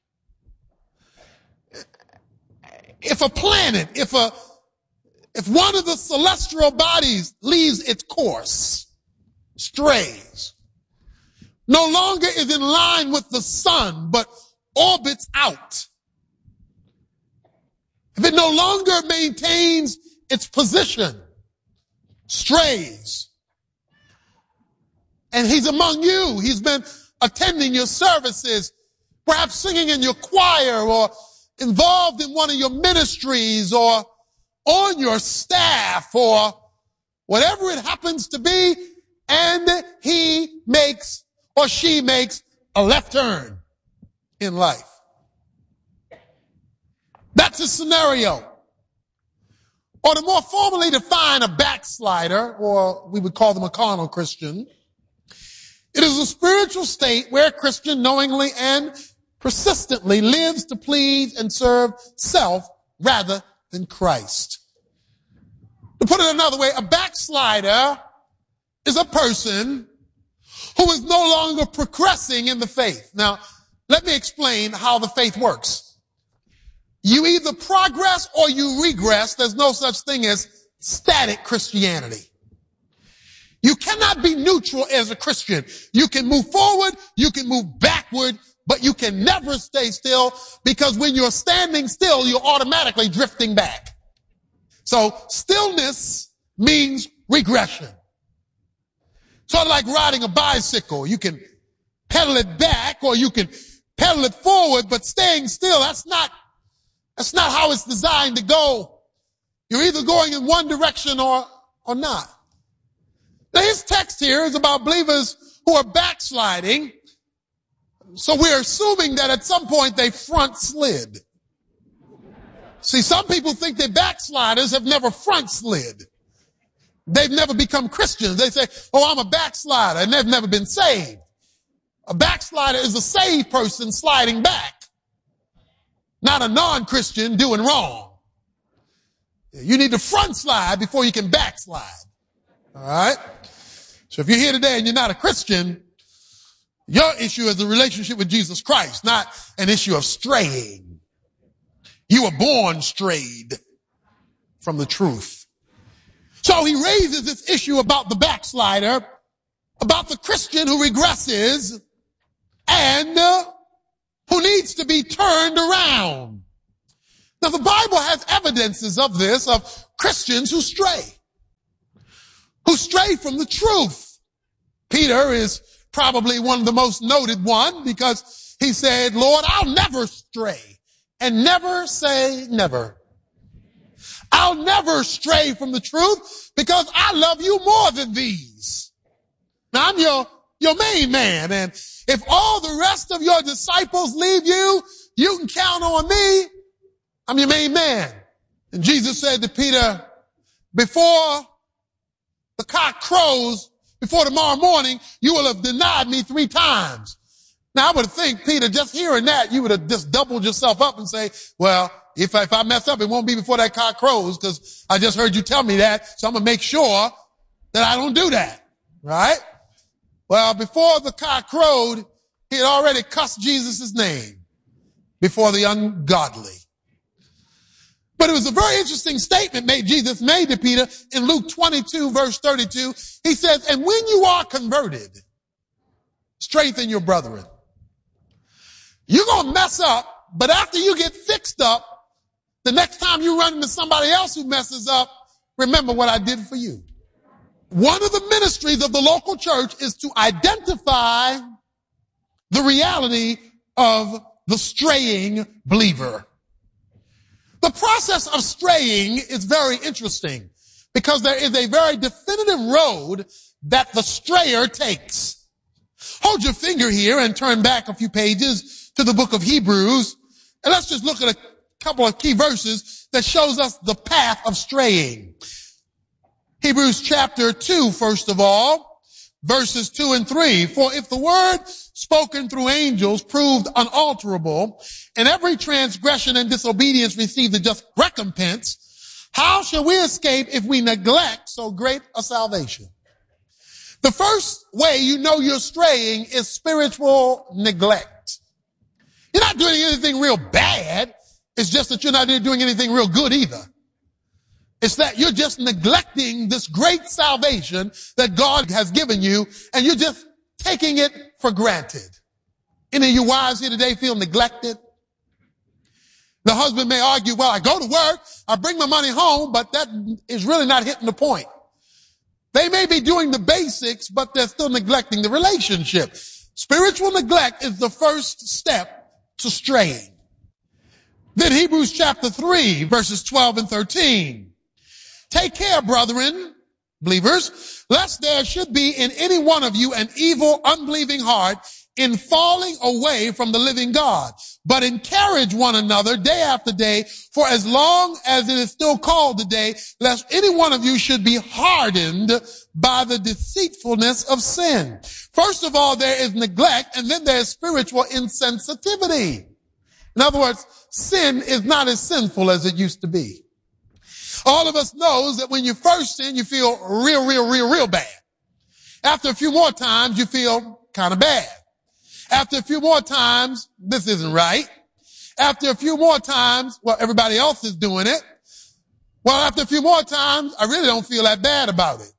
If a planet, if one of the celestial bodies leaves its course, strays, no longer is in line with the sun, but orbits out. If it no longer maintains its position, strays. And he's among you. He's been attending your services, perhaps singing in your choir or involved in one of your ministries or on your staff or whatever it happens to be, and he makes or she makes a left turn in life. That's a scenario. Or to more formally define a backslider, or we would call them a carnal Christian, it is a spiritual state where a Christian knowingly and persistently lives to please and serve self rather than Christ. To put it another way, a backslider is a person who is no longer progressing in the faith. Now, let me explain how the faith works. You either progress or you regress. There's no such thing as static Christianity. You cannot be neutral as a Christian. You can move forward, you can move backward, but you can never stay still, because when you're standing still, you're automatically drifting back. So stillness means regression. Sort of like riding a bicycle. You can pedal it back or you can pedal it forward, but staying still, that's not how it's designed to go. You're either going in one direction or not. Now his text here is about believers who are backsliding. So we're assuming that at some point they front slid. See, some people think that backsliders have never front slid. They've never become Christians. They say, oh, I'm a backslider, and they've never been saved. A backslider is a saved person sliding back, not a non-Christian doing wrong. You need to front slide before you can backslide. All right? So if you're here today and you're not a Christian, your issue is the relationship with Jesus Christ, not an issue of straying. You were born strayed from the truth. So he raises this issue about the backslider, about the Christian who regresses and who needs to be turned around. Now the Bible has evidences of this, of Christians who stray from the truth. Peter is probably one of the most noted one because he said, Lord, I'll never stray, and never say never. I'll never stray from the truth because I love you more than these. Now I'm your main man, and if all the rest of your disciples leave you, you can count on me. I'm your main man. And Jesus said to Peter, before the cock crows, before tomorrow morning, you will have denied me 3 times. Now I would think, Peter, just hearing that, you would have just doubled yourself up and say, well, if I mess up, it won't be before that cock crows because I just heard you tell me that, so I'm going to make sure that I don't do that. Right? Well, before the cock crowed, he had already cussed Jesus' name before the ungodly. But it was a very interesting statement Jesus made to Peter in Luke 22, verse 32. He says, and when you are converted, strengthen your brethren. You're going to mess up, but after you get fixed up, the next time you run into somebody else who messes up, remember what I did for you. One of the ministries of the local church is to identify the reality of the straying believer. The process of straying is very interesting because there is a very definitive road that the strayer takes. Hold your finger here and turn back a few pages to the book of Hebrews, and let's just look at a couple of key verses that shows us the path of straying. Hebrews chapter 2, first of all, verses 2 and 3. For if the word spoken through angels proved unalterable, and every transgression and disobedience received a just recompense, how shall we escape if we neglect so great a salvation? The first way you know you're straying is spiritual neglect. You're not doing anything real bad. It's just that you're not doing anything real good either. It's that you're just neglecting this great salvation that God has given you, and you're just taking it for granted. Any of you wives here today feel neglected? The husband may argue, well, I go to work, I bring my money home, but that is really not hitting the point. They may be doing the basics, but they're still neglecting the relationship. Spiritual neglect is the first step to straying. Then Hebrews chapter 3, verses 12 and 13. Take care, brethren, believers, lest there should be in any one of you an evil, unbelieving heart in falling away from the living God. But encourage one another day after day, for as long as it is still called today, lest any one of you should be hardened by the deceitfulness of sin. First of all, there is neglect, and then there is spiritual insensitivity. In other words, sin is not as sinful as it used to be. All of us knows that when you first sin, you feel real bad. After a few more times, you feel kind of bad. After a few more times, this isn't right. After a few more times, well, everybody else is doing it. Well, after a few more times, I really don't feel that bad about it.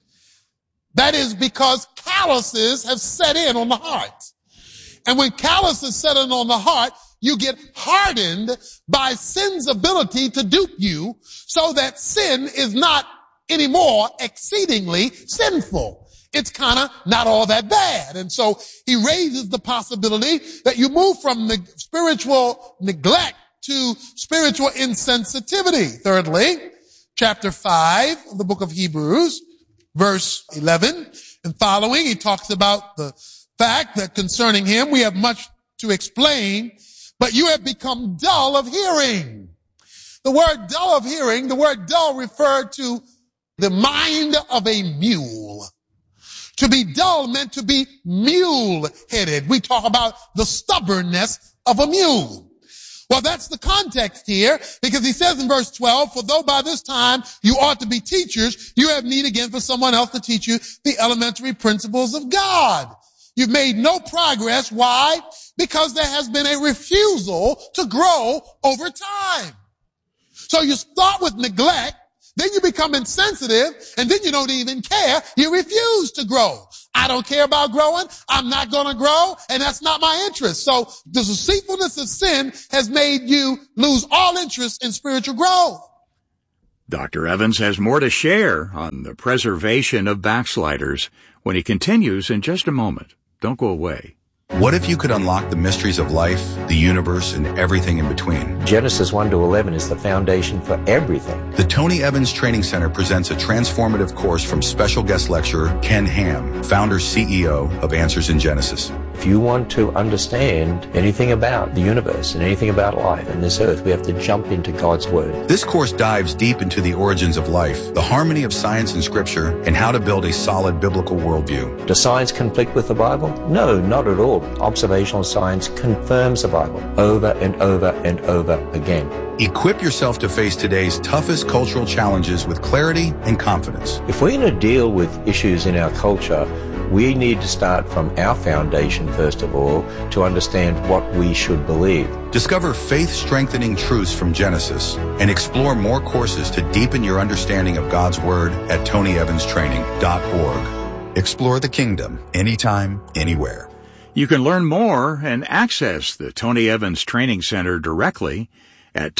That is because calluses have set in on the heart. And when calluses set in on the heart, you get hardened by sin's ability to dupe you so that sin is not anymore exceedingly sinful. It's kind of not all that bad. And so he raises the possibility that you move from the spiritual neglect to spiritual insensitivity. Thirdly, chapter 5 of the book of Hebrews, verse 11 and following, he talks about the fact that concerning him we have much to explain, but you have become dull of hearing. The word dull of hearing, the word dull referred to the mind of a mule. To be dull meant to be mule-headed. We talk about the stubbornness of a mule. Well, that's the context here, because he says in verse 12, for though by this time you ought to be teachers, you have need again for someone else to teach you the elementary principles of God. You've made no progress. Why? Because there has been a refusal to grow over time. So you start with neglect, then you become insensitive, and then you don't even care. You refuse to grow. I don't care about growing. I'm not going to grow, and that's not my interest. So the deceitfulness of sin has made you lose all interest in spiritual growth. Dr. Evans has more to share on the preservation of backsliders when he continues in just a moment. Don't go away. What if you could unlock the mysteries of life, the universe, and everything in between? Genesis 1 to 11 is the foundation for everything. The Tony Evans Training Center presents a transformative course from special guest lecturer Ken Ham, founder CEO of Answers in Genesis. If you want to understand anything about the universe and anything about life and this earth, we have to jump into God's Word. This course dives deep into the origins of life, the harmony of science and Scripture, and how to build a solid biblical worldview. Does science conflict with the Bible? No, not at all. Observational science confirms the Bible over and over and over again. Equip yourself to face today's toughest cultural challenges with clarity and confidence. If we're going to deal with issues in our culture, we need to start from our foundation, first of all, to understand what we should believe. Discover faith-strengthening truths from Genesis and explore more courses to deepen your understanding of God's Word at TonyEvansTraining.org. Explore the kingdom anytime, anywhere. You can learn more and access the Tony Evans Training Center directly at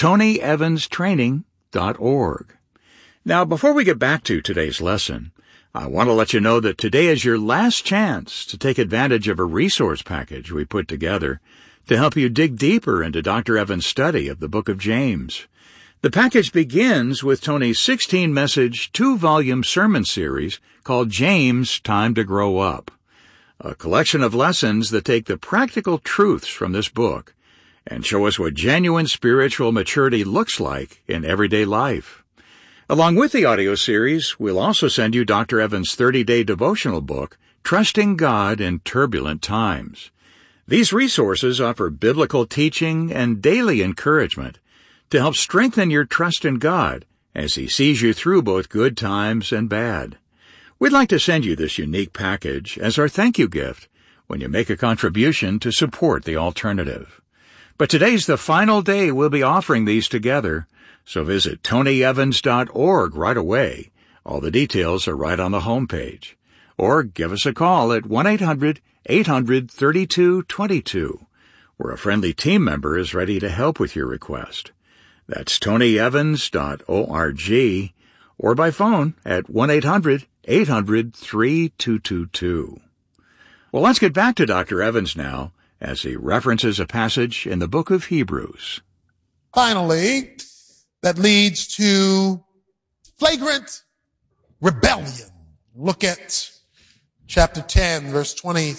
TonyEvansTraining.org. Now, before we get back to today's lesson, I want to let you know that today is your last chance to take advantage of a resource package we put together to help you dig deeper into Dr. Evans' study of the book of James. The package begins with Tony's 16-message, 2-volume sermon series called James, Time to Grow Up, a collection of lessons that take the practical truths from this book and show us what genuine spiritual maturity looks like in everyday life. Along with the audio series, we'll also send you Dr. Evans' 30-day devotional book, Trusting God in Turbulent Times. These resources offer biblical teaching and daily encouragement to help strengthen your trust in God as He sees you through both good times and bad. We'd like to send you this unique package as our thank you gift when you make a contribution to support the alternative. But today's the final day we'll be offering these together, so visit TonyEvans.org right away. All the details are right on the homepage. Or give us a call at 1-800-800-3222, where a friendly team member is ready to help with your request. That's TonyEvans.org, or by phone at 1-800-800-3222. Well, let's get back to Dr. Evans now, as he references a passage in the book of Hebrews. Finally, that leads to flagrant rebellion. Look at chapter 10, verse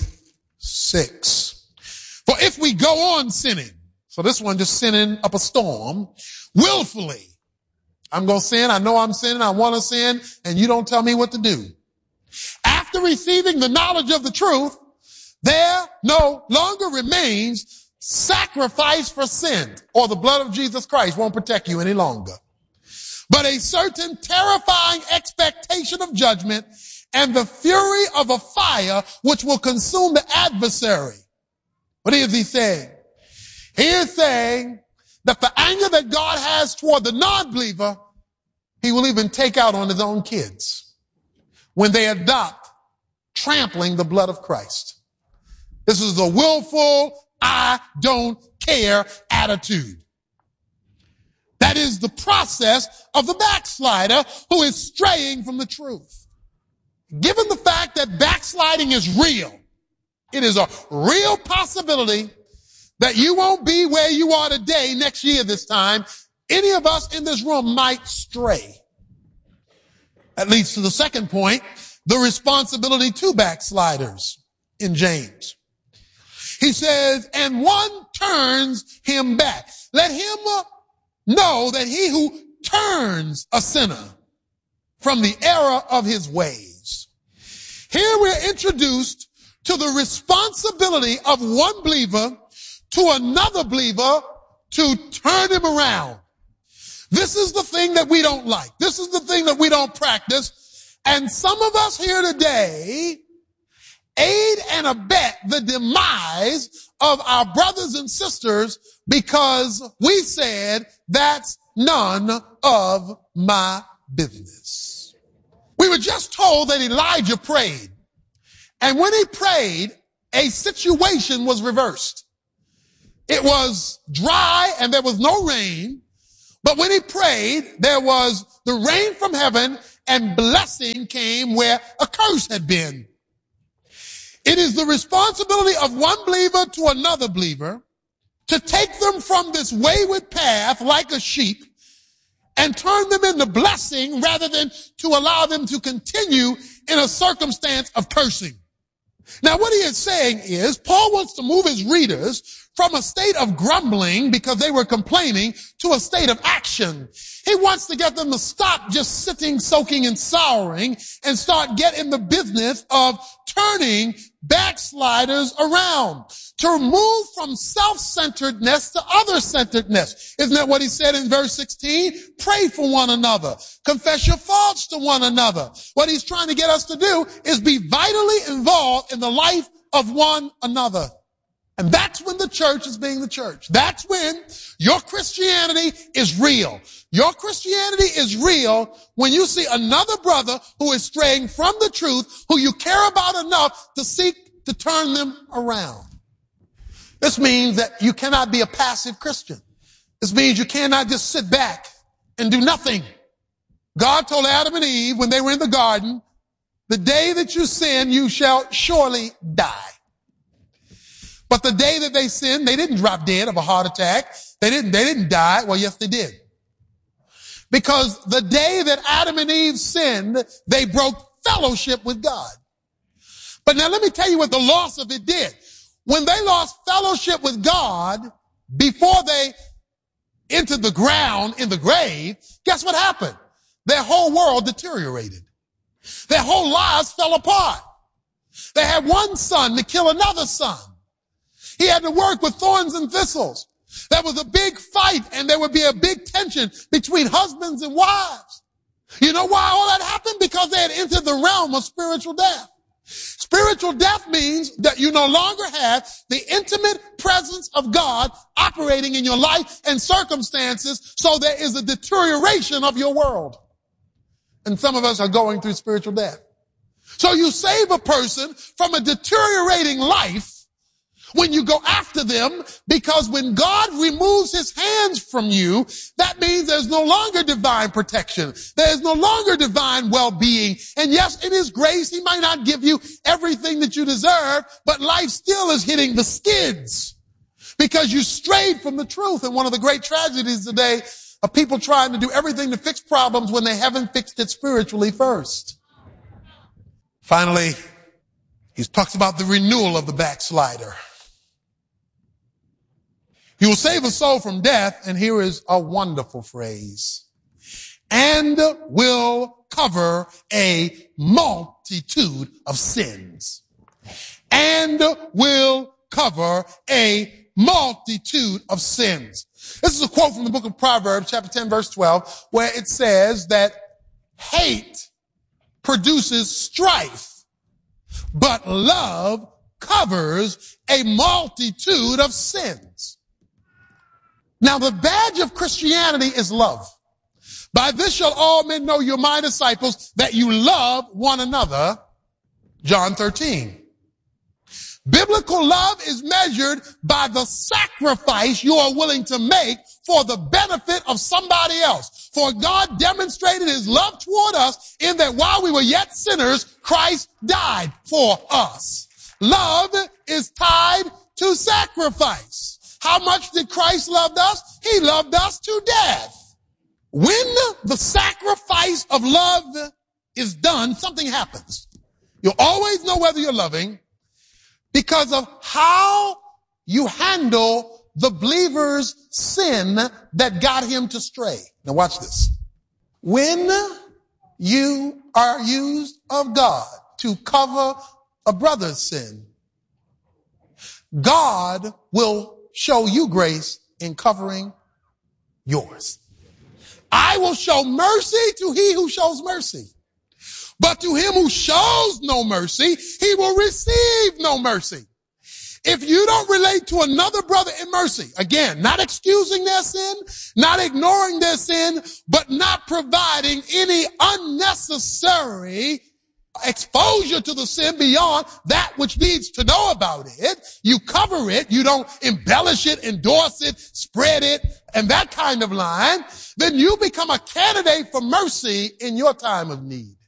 26. For if we go on sinning, so this one just sinning up a storm, willfully, I'm going to sin, I know I'm sinning, I want to sin, and you don't tell me what to do. After receiving the knowledge of the truth, there no longer remains sacrifice for sin, or the blood of Jesus Christ won't protect you any longer, but a certain terrifying expectation of judgment and the fury of a fire which will consume the adversary. What is he saying? He is saying that the anger that God has toward the non-believer, He will even take out on His own kids when they adopt trampling the blood of Christ. This is a willful, I don't care attitude. That is the process of the backslider who is straying from the truth. Given the fact that backsliding is real, it is a real possibility that you won't be where you are today next year this time. Any of us in this room might stray. That leads to the second point, the responsibility to backsliders in James. He says, and one turns him back. Let him know that he who turns a sinner from the error of his ways. Here we're introduced to the responsibility of one believer to another believer to turn him around. This is the thing that we don't like. This is the thing that we don't practice. And some of us here today aid and abet the demise of our brothers and sisters because we said, that's none of my business. We were just told that Elijah prayed. And when he prayed, a situation was reversed. It was dry and there was no rain. But when he prayed, there was the rain from heaven and blessing came where a curse had been. It is the responsibility of one believer to another believer to take them from this wayward path like a sheep and turn them into blessing rather than to allow them to continue in a circumstance of cursing. Now, what he is saying is Paul wants to move his readers from a state of grumbling because they were complaining to a state of action. He wants to get them to stop just sitting, soaking, and souring and start getting the business of turning backsliders around, to move from self-centeredness to other-centeredness. Isn't that what he said in verse 16? Pray for one another. Confess your faults to one another. What he's trying to get us to do is be vitally involved in the life of one another. And that's when the church is being the church. That's when your Christianity is real. Your Christianity is real when you see another brother who is straying from the truth, who you care about enough to seek to turn them around. This means that you cannot be a passive Christian. This means you cannot just sit back and do nothing. God told Adam and Eve when they were in the garden, the day that you sin, you shall surely die. But the day that they sinned, they didn't drop dead of a heart attack. They didn't die. Well, yes, they did. Because the day that Adam and Eve sinned, they broke fellowship with God. But now let me tell you what the loss of it did. When they lost fellowship with God before they entered the ground in the grave, guess what happened? Their whole world deteriorated. Their whole lives fell apart. They had one son to kill another son. He had to work with thorns and thistles. There was a big fight and there would be a big tension between husbands and wives. You know why all that happened? Because they had entered the realm of spiritual death. Spiritual death means that you no longer have the intimate presence of God operating in your life and circumstances, so there is a deterioration of your world. And some of us are going through spiritual death. So you save a person from a deteriorating life when you go after them, because when God removes his hands from you, that means there's no longer divine protection. There's no longer divine well-being. And yes, in his grace, he might not give you everything that you deserve, but life still is hitting the skids because you strayed from the truth. And one of the great tragedies today of people trying to do everything to fix problems when they haven't fixed it spiritually first. Finally, he talks about the renewal of the backslider. You will save a soul from death, and here is a wonderful phrase, and will cover a multitude of sins. And will cover a multitude of sins. This is a quote from the book of Proverbs, chapter 10, verse 12, where it says that hate produces strife, but love covers a multitude of sins. Now, the badge of Christianity is love. By this shall all men know you're my disciples, that you love one another. John 13. Biblical love is measured by the sacrifice you are willing to make for the benefit of somebody else. For God demonstrated his love toward us in that while we were yet sinners, Christ died for us. Love is tied to sacrifice. How much did Christ love us? He loved us to death. When the sacrifice of love is done, something happens. You'll always know whether you're loving because of how you handle the believer's sin that got him to stray. Now watch this. When you are used of God to cover a brother's sin, God will show you grace in covering yours. I will show mercy to he who shows mercy. But to him who shows no mercy, he will receive no mercy. If you don't relate to another brother in mercy, again, not excusing their sin, not ignoring their sin, but not providing any unnecessary exposure to the sin beyond that which needs to know about it, you cover it, you don't embellish it, endorse it, spread it, and that kind of line, then you become a candidate for mercy in your time of need.